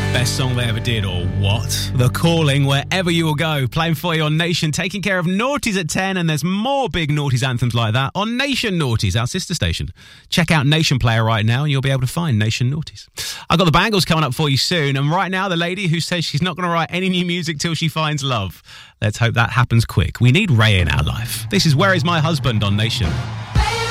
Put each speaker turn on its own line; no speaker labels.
Best song they ever did, or what? The Calling, wherever you will go. Playing for you on Nation, taking care of Naughties at 10, and there's more big Naughties anthems like that on Nation Naughties, our sister station. Check out Nation Player right now, and you'll be able to find Nation Naughties. I've got the Bangles coming up for you soon, and right now, the lady who says she's not going to write any new music till she finds love. Let's hope that happens quick. We need Ray in our life. This is Where Is My Husband on Nation.